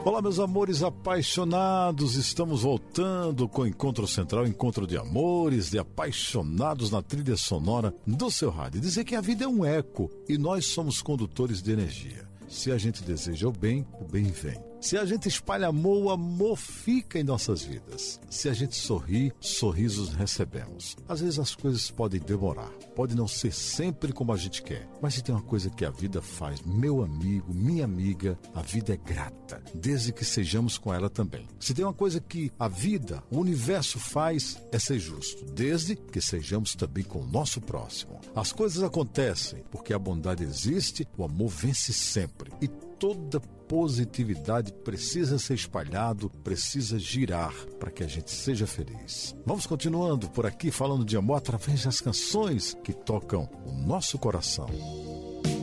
Olá, meus amores apaixonados, estamos voltando com o Encontro Central, encontro de amores, de apaixonados na trilha sonora do seu rádio. Dizer que a vida é um eco e nós somos condutores de energia. Se a gente deseja o bem vem. Se a gente espalha amor, o amor fica em nossas vidas. Se a gente sorri, sorrisos recebemos. Às vezes as coisas podem demorar, pode não ser sempre como a gente quer. Mas se tem uma coisa que a vida faz, meu amigo, minha amiga, a vida é grata, desde que sejamos com ela também. Se tem uma coisa que a vida, o universo faz, é ser justo, desde que sejamos também com o nosso próximo. As coisas acontecem porque a bondade existe, o amor vence sempre. E toda positividade precisa ser espalhado, precisa girar para que a gente seja feliz. Vamos continuando por aqui falando de amor através das canções que tocam o nosso coração.